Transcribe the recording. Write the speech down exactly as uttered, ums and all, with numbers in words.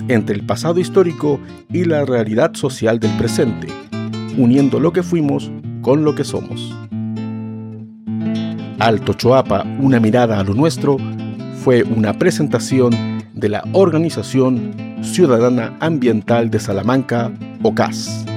entre el pasado histórico y la realidad social del presente, uniendo lo que fuimos con lo que somos. Alto Choapa, una mirada a lo nuestro, fue una presentación de la Organización Ciudadana Ambiental de Salamanca, O C A S.